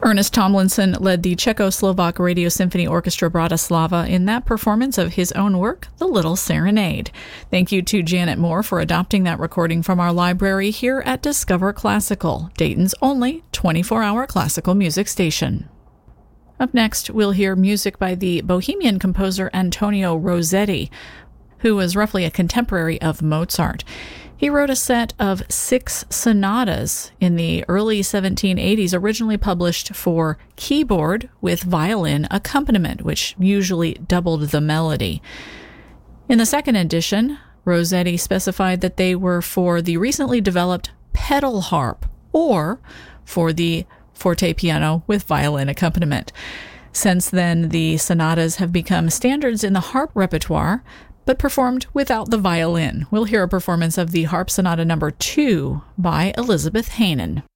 Ernest Tomlinson led the Czechoslovak Radio Symphony Orchestra Bratislava in that performance of his own work, The Little Serenade. Thank you to Janet Moore for adopting that recording from our library here at Discover Classical, Dayton's only 24-hour classical music station. Up next, we'll hear music by the Bohemian composer Antonio Rossetti, who was roughly a contemporary of Mozart. He wrote a set of 6 sonatas in the early 1780s, originally published for keyboard with violin accompaniment, which usually doubled the melody. In the second edition, Rossetti specified that they were for the recently developed pedal harp, or for the forte piano with violin accompaniment. Since then, the sonatas have become standards in the harp repertoire, but performed without the violin. We'll hear a performance of the Harp Sonata No. 2 by Elizabeth Hanen.